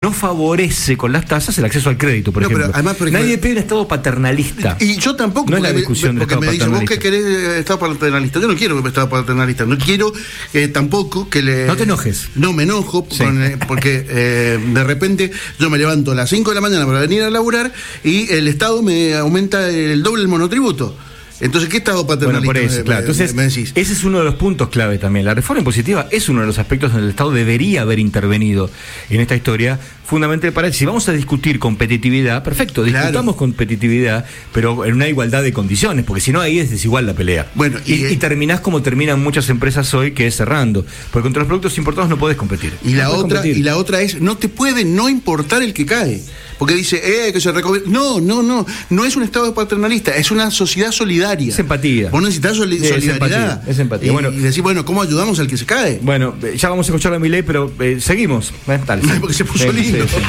no favorece con las tasas el acceso al crédito, por ejemplo. Además, nadie pide un Estado paternalista. Y yo tampoco, no es la discusión del Estado paternalista. Vos que querés Estado paternalista. Yo no quiero Estado paternalista. No quiero tampoco que le... No te enojes. No me enojo, sí. Porque de repente yo me levanto a las 5 de la mañana para venir a laburar y el Estado me aumenta el doble el monotributo. Entonces, ¿qué Estado paternalista? Bueno, por eso, claro. Entonces, me decís? Ese es uno de los puntos clave también. La reforma impositiva es uno de los aspectos donde el Estado debería haber intervenido en esta historia, fundamentalmente para si vamos a discutir competitividad, perfecto, discutamos competitividad, pero en una igualdad de condiciones, porque si no ahí es desigual la pelea. Bueno, y terminás como terminan muchas empresas hoy, que es cerrando, porque contra los productos importados no podés competir. Y la otra es, no te puede no importar el que cae. Porque dice, que se recomienda. No es un Estado paternalista, es una sociedad solidaria. Es empatía. Vos necesitas solidaridad. Es empatía. Y decir, ¿cómo ayudamos al que se cae? Bueno, ya vamos a escuchar a Milei, pero seguimos. Dale. Porque se puso lindo. Sí.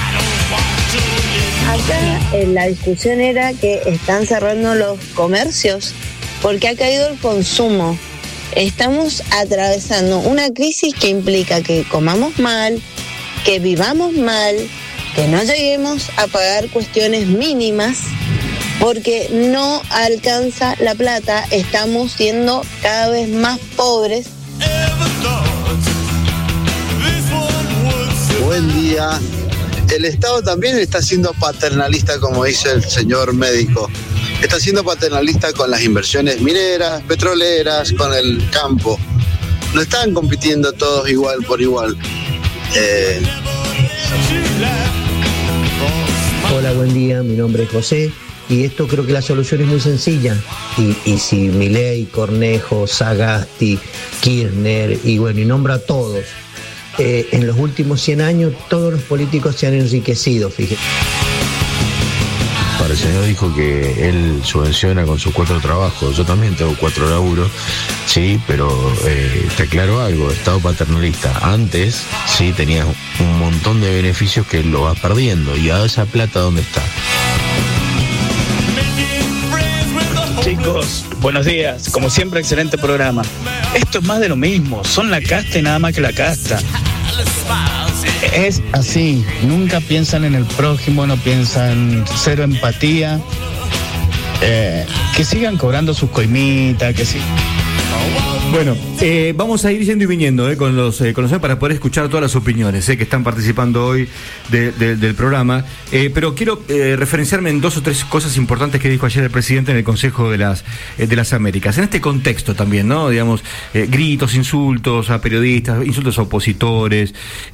Acá la discusión era que están cerrando los comercios porque ha caído el consumo. Estamos atravesando una crisis que implica que comamos mal, que vivamos mal, que no lleguemos a pagar cuestiones mínimas porque no alcanza la plata, estamos siendo cada vez más pobres. Buen día. El Estado también está siendo paternalista, como dice el señor médico. Está siendo paternalista con las inversiones mineras, petroleras, con el campo. No están compitiendo todos igual por igual. Hola, buen día, mi nombre es José y esto creo que la solución es muy sencilla y si Milei, Cornejo, Sagasti, Kirchner y nombra a todos, en los últimos 100 años todos los políticos se han enriquecido, fíjate. El señor dijo que él subvenciona con sus 4 trabajos. Yo también tengo 4 laburos, sí, pero te aclaro algo, Estado paternalista. Antes, sí, tenías un montón de beneficios que lo vas perdiendo. ¿Y ahora esa plata dónde está? Chicos, buenos días. Como siempre, excelente programa. Esto es más de lo mismo. Son la casta y nada más que la casta. Es así, nunca piensan en el prójimo, no piensan, cero empatía, que sigan cobrando sus coimitas, que sí. Bueno, vamos a ir yendo y viniendo con los para poder escuchar todas las opiniones que están participando hoy del programa, pero quiero referenciarme en 2 o 3 cosas importantes que dijo ayer el presidente en el Consejo de las Américas, en este contexto también, ¿no? Digamos, gritos, insultos a periodistas, insultos a opositores,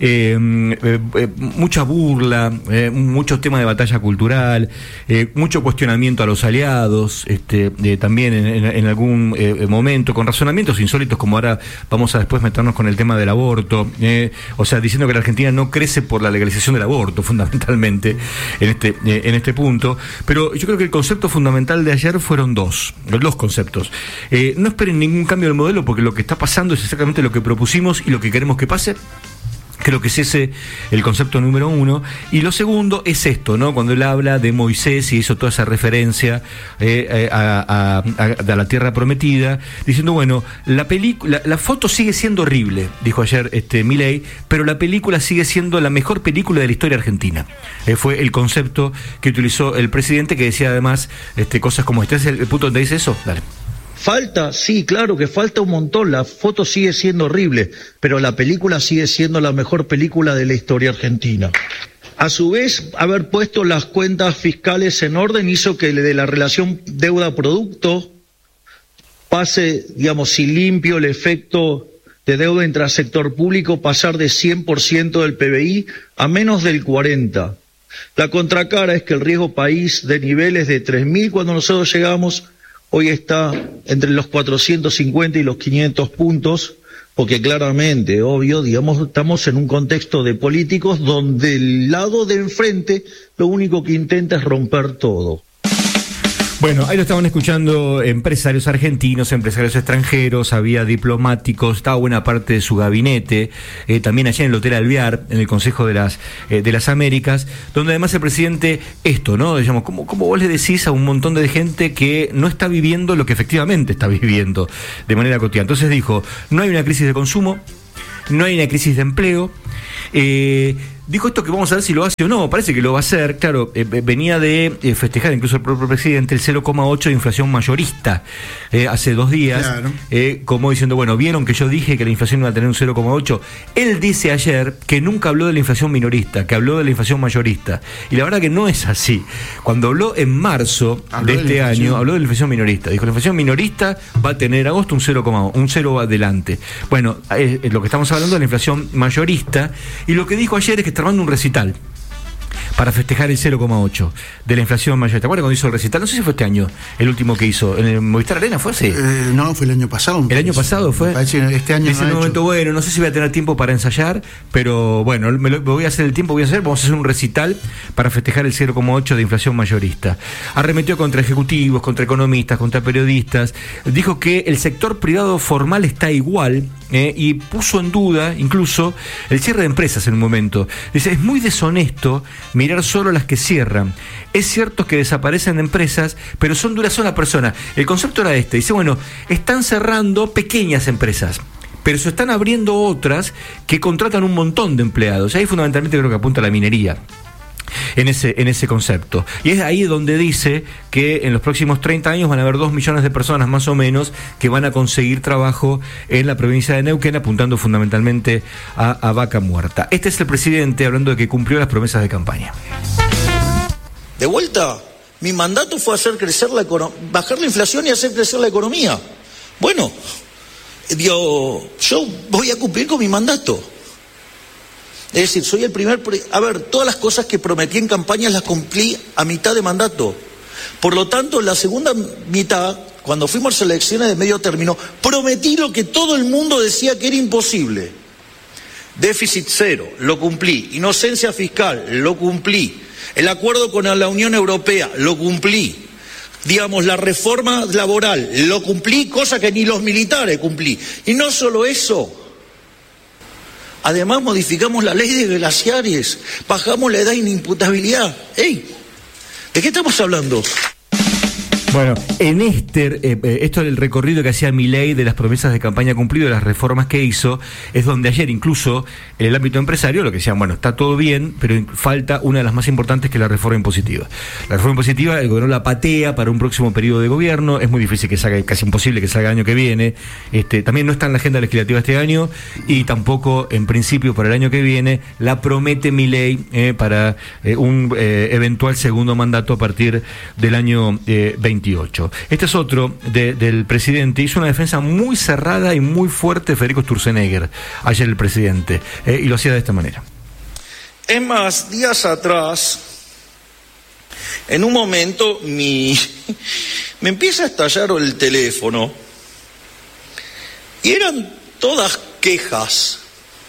mucha burla, muchos temas de batalla cultural, mucho cuestionamiento a los aliados, también en algún momento, con razonamientos insólitos, como ahora vamos a después meternos con el tema del aborto, o sea, diciendo que la Argentina no crece por la legalización del aborto, fundamentalmente, en este punto. Pero yo creo que el concepto fundamental de ayer fueron dos conceptos. No esperen ningún cambio del modelo, porque lo que está pasando es exactamente lo que propusimos y lo que queremos que pase. Creo que es ese el concepto número 1. Y lo segundo es esto, ¿no? Cuando él habla de Moisés y hizo toda esa referencia a la tierra prometida, diciendo, bueno, la foto sigue siendo horrible, dijo ayer Milei, pero la película sigue siendo la mejor película de la historia argentina. Fue el concepto que utilizó el presidente, que decía además cosas como este. ¿Es el punto donde dice eso? Dale. Falta, sí, claro que falta un montón, la foto sigue siendo horrible, pero la película sigue siendo la mejor película de la historia argentina. A su vez, haber puesto las cuentas fiscales en orden hizo que de la relación deuda-producto pase, digamos, si limpio el efecto de deuda intrasector público, pasar de 100% del PBI a menos del 40%. La contracara es que el riesgo país de niveles de 3.000 cuando nosotros llegamos, hoy está entre los 450 y los 500 puntos, porque claramente, obvio, digamos, estamos en un contexto de políticos donde el lado de enfrente lo único que intenta es romper todo. Bueno, ahí lo estaban escuchando empresarios argentinos, empresarios extranjeros, había diplomáticos, estaba buena parte de su gabinete, también allá en el Hotel Alvear, en el Consejo de las Américas, donde además el presidente, ¿no? Digamos, ¿cómo vos le decís a un montón de gente que no está viviendo lo que efectivamente está viviendo de manera cotidiana? Entonces dijo, no hay una crisis de consumo, no hay una crisis de empleo, dijo esto que vamos a ver si lo hace o no, parece que lo va a hacer, claro, venía de festejar incluso el propio presidente el 0,8 de inflación mayorista hace 2 días, claro. Como diciendo, bueno, vieron que yo dije que la inflación iba a tener un 0,8, él dice ayer que nunca habló de la inflación minorista, que habló de la inflación mayorista, y la verdad que no es así. Cuando habló en marzo de este año, habló de la inflación minorista, dijo la inflación minorista va a tener en agosto un 0,1, un 0 adelante. Bueno, lo que estamos hablando de la inflación mayorista, y lo que dijo ayer es que está armando un recital para festejar el 0,8 de la inflación mayorista. ¿Te acuerdas cuando hizo el recital? No sé si fue este año el último que hizo. ¿En el Movistar Arena fue así? No, fue el año pasado. ¿El año pasado fue? Este año en ese momento, bueno, no sé si voy a tener tiempo para ensayar, pero bueno, me voy a hacer el tiempo, vamos a hacer un recital para festejar el 0,8 de inflación mayorista. Arremetió contra ejecutivos, contra economistas, contra periodistas. Dijo que el sector privado formal está igual, y puso en duda incluso el cierre de empresas en un momento. Dice, es muy deshonesto mirar solo las que cierran. Es cierto que desaparecen empresas, pero son de una sola persona. El concepto era este. Dice, bueno, están cerrando pequeñas empresas, pero se están abriendo otras que contratan un montón de empleados. Ahí fundamentalmente creo que apunta a la minería. En ese concepto. Y es ahí donde dice que en los próximos 30 años van a haber 2 millones de personas más o menos que van a conseguir trabajo en la provincia de Neuquén, apuntando fundamentalmente a Vaca Muerta. Este es el presidente hablando de que cumplió las promesas de campaña. De vuelta, mi mandato fue hacer crecer bajar la inflación y hacer crecer la economía. Bueno, yo voy a cumplir con mi mandato. Es decir, soy el primer... todas las cosas que prometí en campaña las cumplí a mitad de mandato. Por lo tanto, en la segunda mitad, cuando fuimos a elecciones de medio término, prometí lo que todo el mundo decía que era imposible. Déficit cero, lo cumplí. Inocencia fiscal, lo cumplí. El acuerdo con la Unión Europea, lo cumplí. Digamos, la reforma laboral, lo cumplí, cosa que ni los militares cumplí. Y no solo eso... Además, modificamos la ley de glaciares, bajamos la edad de inimputabilidad. ¡Ey! ¿De qué estamos hablando? Bueno, en esto del recorrido que hacía Milei de las promesas de campaña cumplido, de las reformas que hizo, es donde ayer incluso en el ámbito empresario lo que decían, bueno, está todo bien, pero falta una de las más importantes, que es la reforma impositiva. La reforma impositiva, el gobierno la patea para un próximo periodo de gobierno, es muy difícil que salga, casi imposible que salga el año que viene, también no está en la agenda legislativa este año, y tampoco en principio para el año que viene la promete Milei para un eventual segundo mandato a partir del año 28. Este es otro del presidente. Hizo una defensa muy cerrada y muy fuerte Federico Sturzenegger ayer, el presidente, y lo hacía de esta manera. Es más, días atrás, en un momento me empieza a estallar el teléfono y eran todas quejas.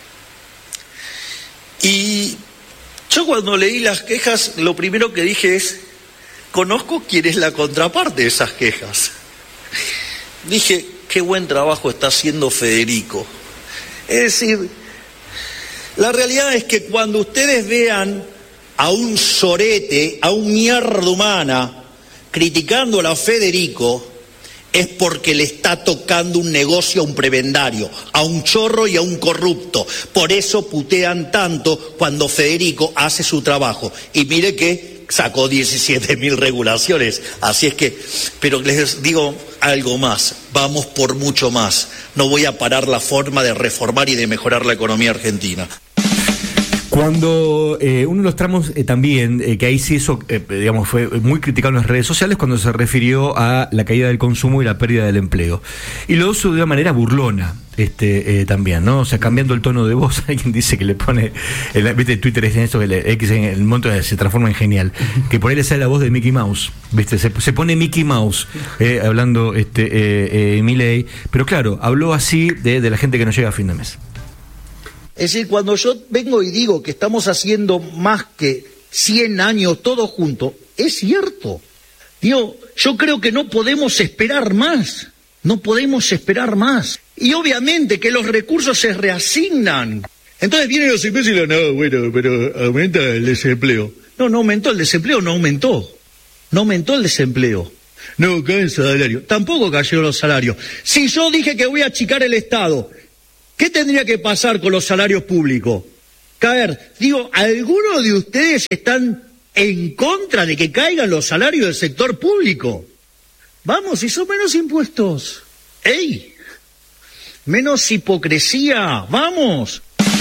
Y yo cuando leí las quejas, lo primero que dije es: conozco quién es la contraparte de esas quejas. Dije, qué buen trabajo está haciendo Federico. Es decir, la realidad es que cuando ustedes vean a un sorete, a un mierda humana, criticando a Federico, es porque le está tocando un negocio a un prebendario, a un chorro y a un corrupto. Por eso putean tanto cuando Federico hace su trabajo. Y mire que sacó 17.000 regulaciones, así es que, pero les digo algo más, vamos por mucho más, no voy a parar la forma de reformar y de mejorar la economía argentina. Cuando uno de los tramos también, que ahí sí eso, digamos, fue muy criticado en las redes sociales, cuando se refirió a la caída del consumo y la pérdida del empleo. Y lo hizo de una manera burlona, también, ¿no? O sea, cambiando el tono de voz. Alguien dice que le pone, viste, Twitter es en esto, que en el momento se transforma en genial, que por ahí le sale la voz de Mickey Mouse, viste, se pone Mickey Mouse, hablando Milei, pero claro, habló así de la gente que no llega a fin de mes. Es decir, cuando yo vengo y digo que estamos haciendo más que 100 años todos juntos, es cierto. Digo, yo creo que no podemos esperar más. No podemos esperar más. Y obviamente que los recursos se reasignan. Entonces vienen los imbéciles, no, bueno, pero aumenta el desempleo. No aumentó el desempleo, no aumentó. No aumentó el desempleo. No cae el salario. Tampoco cayeron los salarios. Si yo dije que voy a achicar el Estado, ¿qué tendría que pasar con los salarios públicos? caer. Digo, ¿algunos de ustedes están en contra de que caigan los salarios del sector público? Vamos, hizo menos impuestos. ¡Ey! Menos hipocresía, vamos.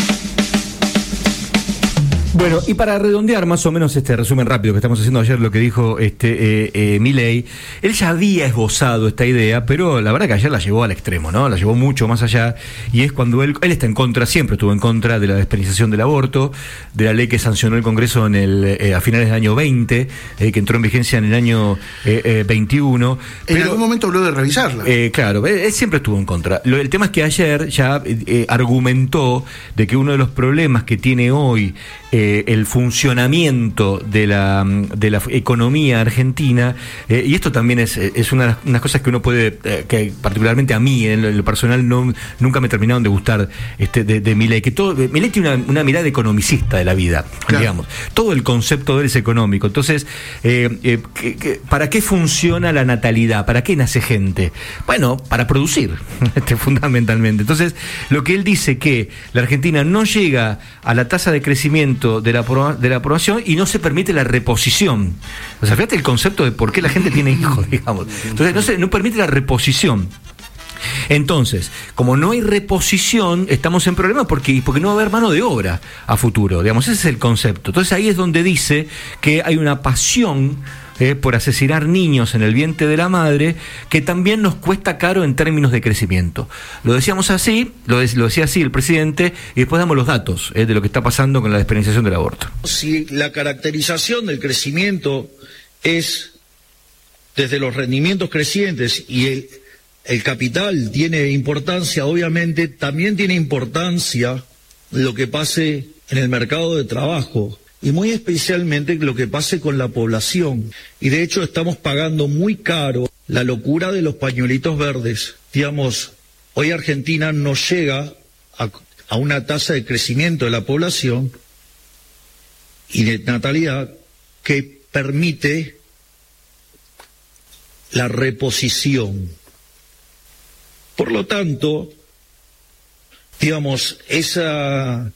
Bueno, y para redondear más o menos este resumen rápido que estamos haciendo ayer, lo que dijo Milei, él ya había esbozado esta idea, pero la verdad que ayer la llevó al extremo, ¿no? La llevó mucho más allá, y es cuando él está en contra, siempre estuvo en contra de la despenalización del aborto, de la ley que sancionó el Congreso a finales del año 20, que entró en vigencia en el año 21. En algún momento habló de revisarla. Claro, él siempre estuvo en contra. El tema es que ayer ya argumentó de que uno de los problemas que tiene hoy el funcionamiento de la economía argentina, y esto también es una de las cosas que uno puede, que particularmente a mí en lo personal nunca me terminaron de gustar de Milei, que Milei tiene una mirada economicista de la vida, claro. Digamos, todo el concepto de él es económico. Entonces, ¿para qué funciona la natalidad? ¿Para qué nace gente? Bueno, para producir, fundamentalmente. Entonces, lo que él dice que la Argentina no llega a la tasa de crecimiento de la aprobación y no se permite la reposición. O sea, fíjate el concepto de por qué la gente tiene hijos, digamos. Entonces, no permite la reposición. Entonces, como no hay reposición, estamos en problemas porque no va a haber mano de obra a futuro, digamos, ese es el concepto. Entonces ahí es donde dice que hay una pasión por asesinar niños en el vientre de la madre, que también nos cuesta caro en términos de crecimiento. Lo decíamos así, lo decía así el presidente, y después damos los datos de lo que está pasando con la despenalización del aborto. Si la caracterización del crecimiento es desde los rendimientos crecientes y el capital tiene importancia, obviamente también tiene importancia lo que pase en el mercado de trabajo. Y muy especialmente lo que pase con la población. Y de hecho estamos pagando muy caro la locura de los pañuelitos verdes. Digamos, hoy Argentina no llega a una tasa de crecimiento de la población y de natalidad que permite la reposición. Por lo tanto, digamos, esa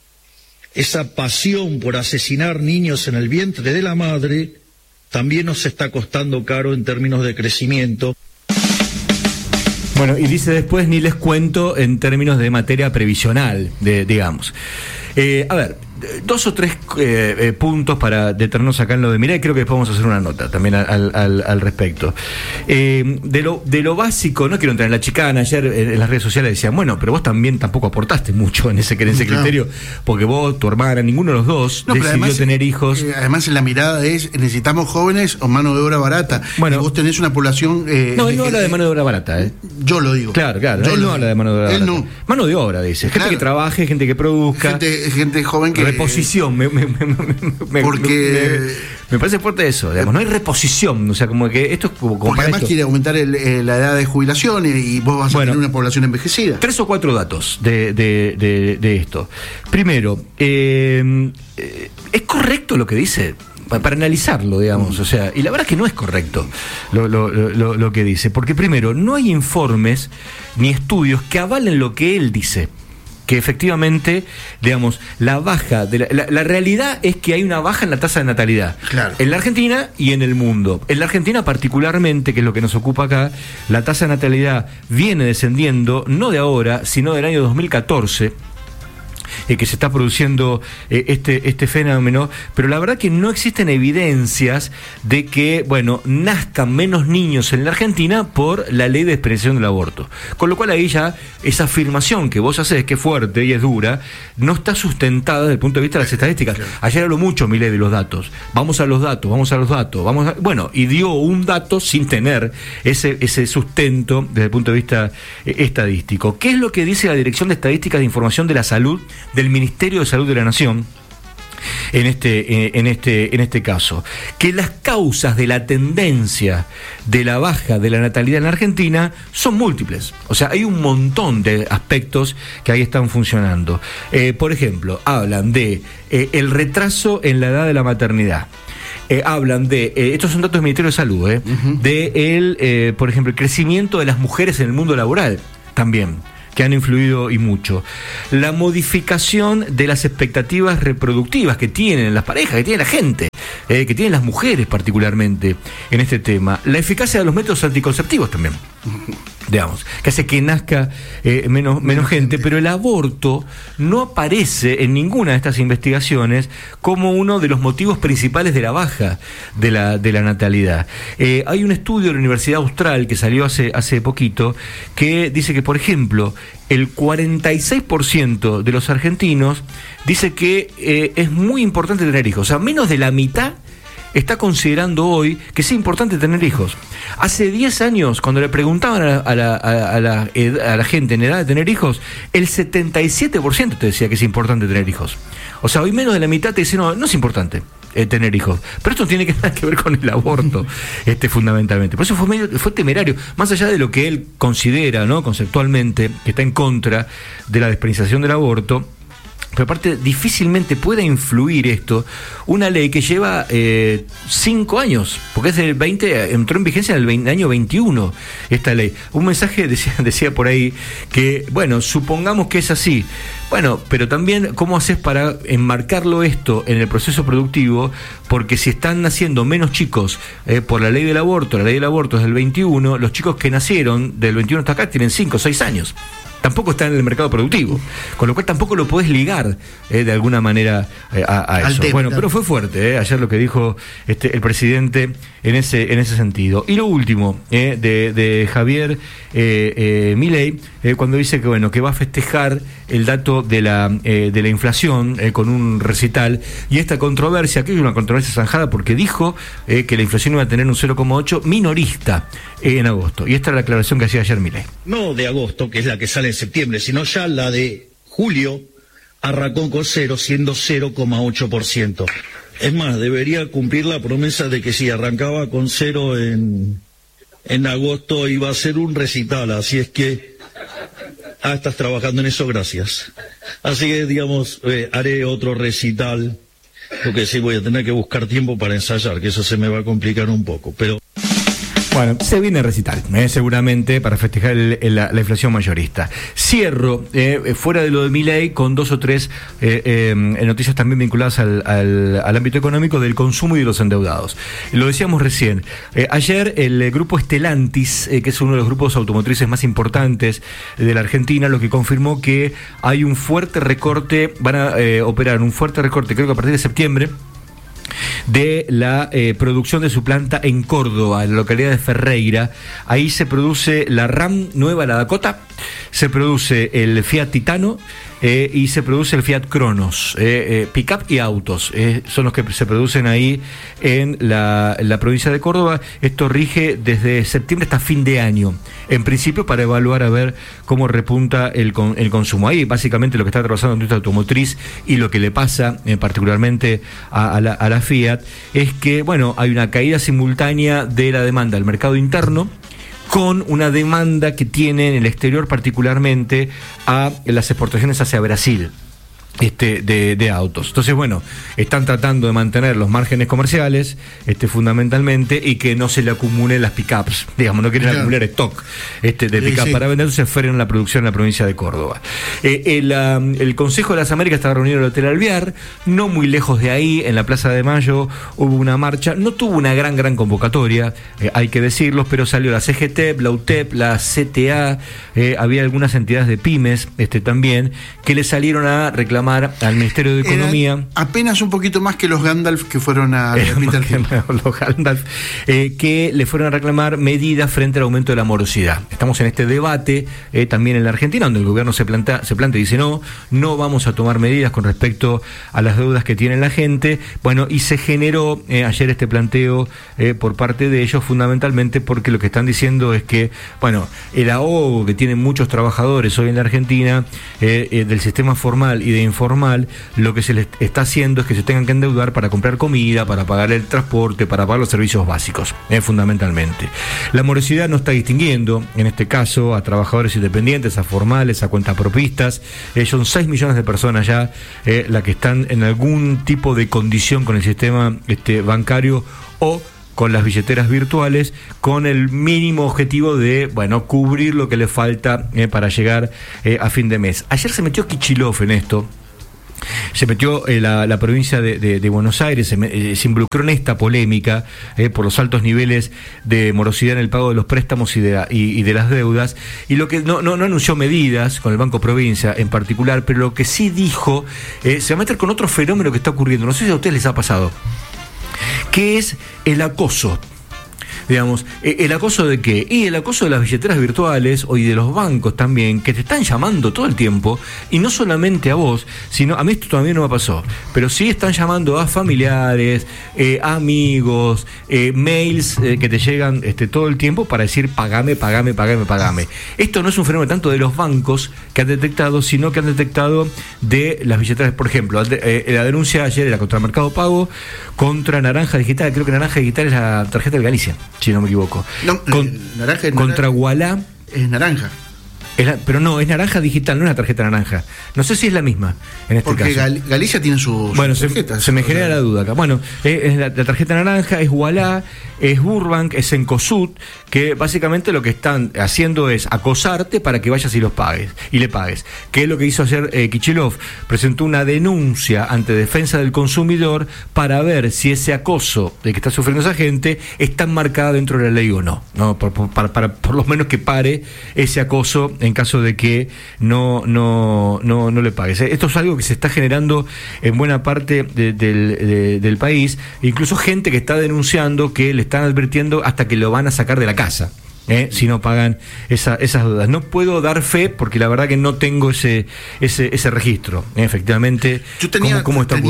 pasión por asesinar niños en el vientre de la madre también nos está costando caro en términos de crecimiento. Bueno, y dice después, ni les cuento en términos de materia previsional, digamos. A ver, 2 o 3 puntos para detenernos acá en lo de Milei. Creo que después vamos a hacer una nota también al respecto. De lo básico, no quiero entrar en la chicana. Ayer en las redes sociales decían, bueno, pero vos también tampoco aportaste mucho en ese criterio, porque vos, tu hermana, ninguno de los dos decidió además, tener hijos. Además, la mirada es, necesitamos jóvenes o mano de obra barata. Bueno, y vos tenés una población... no, él no habla de mano de obra barata. Yo lo digo. Claro, él no habla de mano de obra barata. No. Mano de obra, dice. Gente que trabaje, gente que produzca. Gente joven que... Reposición, porque me parece fuerte eso, digamos, no hay reposición, o sea, como que esto es como porque además quiere aumentar la edad de jubilación y vos vas a tener una población envejecida. 3 o 4 datos de esto. Primero, ¿es correcto lo que dice? Para analizarlo, digamos, o sea, y la verdad es que no es correcto lo que dice, porque primero, no hay informes ni estudios que avalen lo que él dice, que efectivamente, digamos, la baja de la realidad es que hay una baja en la tasa de natalidad, claro, en la Argentina y en el mundo. En la Argentina particularmente, que es lo que nos ocupa acá, la tasa de natalidad viene descendiendo, no de ahora, sino del año 2014, que se está produciendo este fenómeno, pero la verdad que no existen evidencias de que, bueno, nazcan menos niños en la Argentina por la ley de despenalización del aborto. Con lo cual ahí ya esa afirmación que vos hacés, que es fuerte y es dura, no está sustentada desde el punto de vista de las estadísticas. Ayer habló mucho Milei de los datos. Vamos a los datos. Bueno, y dio un dato sin tener ese sustento desde el punto de vista estadístico. ¿Qué es lo que dice la Dirección de Estadísticas de Información de la Salud del Ministerio de Salud de la Nación en este caso? Que las causas de la tendencia de la baja de la natalidad en la Argentina son múltiples. O sea, hay un montón de aspectos que ahí están funcionando. Por ejemplo, hablan de el retraso en la edad de la maternidad. Hablan de, estos son datos del Ministerio de Salud, de por ejemplo, el crecimiento de las mujeres en el mundo laboral también. que han influido y mucho. La modificación de las expectativas reproductivas que tienen las parejas, que tiene la gente, que tienen las mujeres particularmente en este tema. La eficacia de los métodos anticonceptivos también, digamos, que hace que nazca menos gente, pero el aborto no aparece en ninguna de estas investigaciones como uno de los motivos principales de la baja de la natalidad. Hay un estudio de la Universidad Austral que salió hace poquito que dice que, por ejemplo, el 46% de los argentinos dice que es muy importante tener hijos. O sea, menos de la mitad está considerando hoy que es importante tener hijos. Hace 10 años, cuando le preguntaban a la gente en edad de tener hijos, el 77% te decía que es importante tener hijos. O sea, hoy menos de la mitad te dice, no es importante tener hijos. Pero esto tiene nada que ver con el aborto, fundamentalmente. Por eso fue temerario, más allá de lo que él considera, ¿no?, conceptualmente, que está en contra de la despenalización del aborto. Pero aparte, difícilmente puede influir esto una ley que lleva 5 años, porque es del 20, entró en vigencia en el año 21 esta ley. Un mensaje decía por ahí que, bueno, supongamos que es así. Bueno, pero también, ¿cómo haces para enmarcarlo esto en el proceso productivo? Porque si están naciendo menos chicos por la ley del aborto es del 21, los chicos que nacieron del 21 hasta acá tienen 5 o 6 años. Tampoco está en el mercado productivo, con lo cual tampoco lo podés ligar de alguna manera a eso. Bueno, pero fue fuerte ayer lo que dijo el presidente en ese sentido. Y lo último de Javier Milei, cuando dice que va a festejar el dato de la inflación con un recital, y esta controversia, que es una controversia zanjada porque dijo que la inflación iba a tener un 0,8 minorista en agosto. Y esta es la aclaración que hacía ayer Milei. No de agosto, que es la que sale en septiembre, sino ya la de julio arrancó con 0, siendo 0,8%. Es más, debería cumplir la promesa de que si arrancaba con 0 en agosto iba a ser un recital, así es que estás trabajando en eso, gracias. Así que, digamos, haré otro recital, lo que sí voy a tener que buscar tiempo para ensayar, que eso se me va a complicar un poco, pero... Bueno, se viene a recital, seguramente, para festejar la inflación mayorista. Cierro, fuera de lo de Milei, con 2 o 3 noticias también vinculadas al ámbito económico del consumo y de los endeudados. Lo decíamos recién. Ayer el grupo Stellantis, que es uno de los grupos automotrices más importantes de la Argentina, lo que confirmó que hay un fuerte recorte, van a operar un fuerte recorte, creo que a partir de septiembre, de la producción de su planta en Córdoba, en la localidad de Ferreira. Ahí se produce la RAM nueva, la Dakota, se produce el Fiat Titano y se produce el Fiat Cronos, pick-up y autos, son los que se producen ahí en la provincia de Córdoba. Esto rige desde septiembre hasta fin de año, en principio para evaluar a ver cómo repunta el consumo. Ahí básicamente lo que está atravesando la industria automotriz y lo que le pasa particularmente a la Fiat es que, bueno, hay una caída simultánea de la demanda del mercado interno con una demanda que tiene en el exterior, particularmente a las exportaciones hacia Brasil. De autos. Entonces, bueno, están tratando de mantener los márgenes comerciales, fundamentalmente, y que no se le acumulen las pickups, digamos, no quieren acumular stock de pickup para vender, entonces frenan la producción en la provincia de Córdoba. El Consejo de las Américas estaba reunido en el Hotel Alvear, no muy lejos de ahí, en la Plaza de Mayo, hubo una marcha, no tuvo una gran convocatoria, hay que decirlo, pero salió la CGT, la UTEP, la CTA, había algunas entidades de pymes también, que le salieron a reclamar al Ministerio de Economía. Apenas un poquito más que los Gandalf que fueron a los Gandalf, que le fueron a reclamar medidas frente al aumento de la morosidad. Estamos en este debate también en la Argentina, donde el gobierno se plantea y dice no vamos a tomar medidas con respecto a las deudas que tiene la gente. Bueno, y se generó ayer este planteo por parte de ellos, fundamentalmente porque lo que están diciendo es que, bueno, el ahogo que tienen muchos trabajadores hoy en la Argentina del sistema formal y de informal, lo que se les está haciendo es que se tengan que endeudar para comprar comida, para pagar el transporte, para pagar los servicios básicos, fundamentalmente. La morosidad no está distinguiendo, en este caso, a trabajadores independientes, a formales, a cuentapropistas. Son 6 millones de personas ya las que están en algún tipo de condición con el sistema bancario o con las billeteras virtuales, con el mínimo objetivo de, bueno, cubrir lo que le falta para llegar a fin de mes. Ayer se metió Kicillof en esto. Se metió la provincia de Buenos Aires, se involucró en esta polémica por los altos niveles de morosidad en el pago de los préstamos y de las deudas, y lo que no anunció medidas con el Banco Provincia en particular, pero lo que sí dijo, se va a meter con otro fenómeno que está ocurriendo, no sé si a ustedes les ha pasado, que es el acoso. Digamos, ¿el acoso de qué? Y el acoso de las billeteras virtuales y de los bancos también, que te están llamando todo el tiempo, y no solamente a vos, sino, a mí esto todavía no me pasó, pero sí están llamando a familiares, amigos, mails que te llegan todo el tiempo para decir pagame. Esto no es un fenómeno tanto de los bancos que han detectado, sino que han detectado de las billeteras. Por ejemplo, la denuncia ayer era contra Mercado Pago, contra Naranja Digital. Creo que Naranja Digital es la tarjeta de Galicia, si no me equivoco. No, naranja es contra Ualá. Es naranja. Pero no, es Naranja Digital, no es una tarjeta naranja. No sé si es la misma en este porque caso. Porque Galicia tiene sus tarjetas. Se me genera la duda acá. Bueno, es la tarjeta naranja, es Ualá, es Burbank, es Encosud, que básicamente lo que están haciendo es acosarte para que vayas y le pagues. ¿Qué es lo que hizo ayer Kicillof? Presentó una denuncia ante Defensa del Consumidor para ver si ese acoso de que está sufriendo esa gente está enmarcada dentro de la ley o no. Para por lo menos que pare ese acoso en caso de que no le pagues. Esto es algo que se está generando en buena parte del país, incluso gente que está denunciando que le están advirtiendo hasta que lo van a sacar de la casa. Si no pagan esas dudas. No puedo dar fe porque la verdad que no tengo ese registro. Efectivamente, yo tenía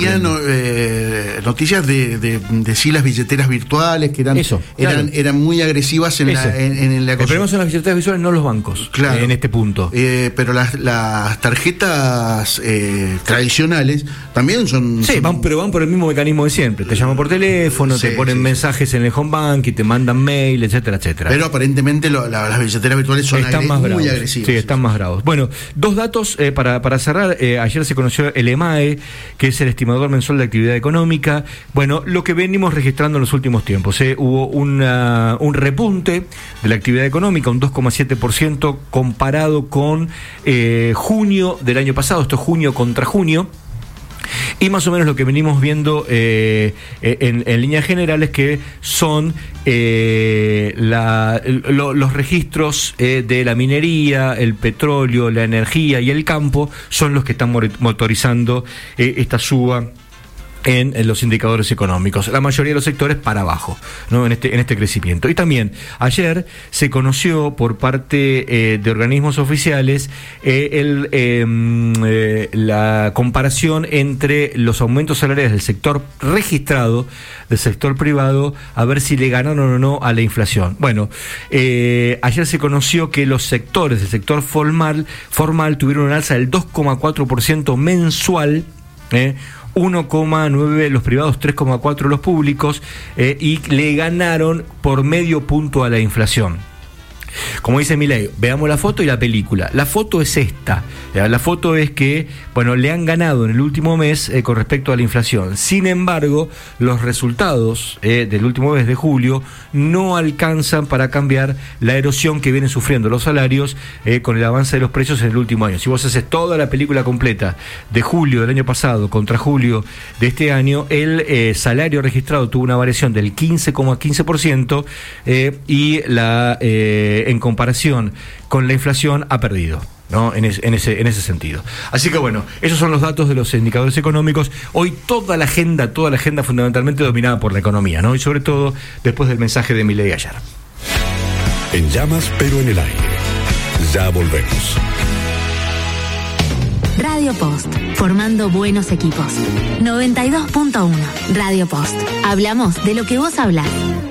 noticias de sí las billeteras virtuales que eran muy agresivas en la El problema son las billeteras virtuales, no los bancos. Claro. En este punto. Pero las tarjetas tradicionales también son. Sí, van por el mismo mecanismo de siempre. Te llaman por teléfono, te ponen mensajes en el home bank y te mandan mail, etcétera. Pero aparentemente las billeteras virtuales son muy agresivas. Sí, están más bravos. Bueno, dos datos para cerrar. Ayer se conoció el EMAE, que es el estimador mensual de actividad económica. Bueno, lo que venimos registrando en los últimos tiempos. Hubo un repunte de la actividad económica, un 2,7% comparado con junio del año pasado. Esto es junio contra junio. Y más o menos lo que venimos viendo en líneas generales que son los registros de la minería, el petróleo, la energía y el campo son los que están motorizando esta suba en los indicadores económicos, la mayoría de los sectores para abajo, ¿no? en este crecimiento. Y también ayer se conoció por parte de organismos oficiales la comparación entre los aumentos salariales del sector registrado, del sector privado, a ver si le ganaron o no a la inflación. Bueno, ayer se conoció que los sectores del sector formal tuvieron un alza del 2,4% mensual, 1,9 los privados, 3,4 los públicos, y le ganaron por medio punto a la inflación. Como dice Milei, veamos la foto y la película. La foto es esta. La foto es que, bueno, le han ganado en el último mes con respecto a la inflación. Sin embargo, los resultados del último mes de julio no alcanzan para cambiar la erosión que vienen sufriendo los salarios con el avance de los precios en el último año. Si vos haces toda la película completa de julio del año pasado contra julio de este año, el salario registrado tuvo una variación del 15,15% y en comparación con la inflación ha perdido, ¿no? en ese sentido. Así que bueno, esos son los datos de los indicadores económicos. Hoy toda la agenda fundamentalmente dominada por la economía, ¿no? Y sobre todo después del mensaje de Milei ayer. En llamas pero en el aire. Ya volvemos. Radio Post, formando buenos equipos. 92.1 Radio Post. Hablamos de lo que vos hablás.